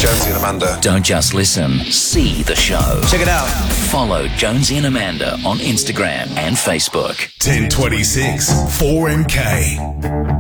Jonesy and Amanda. Don't just listen, see the show. Check it out. Follow Jonesy and Amanda on Instagram and Facebook. 1026 4MK.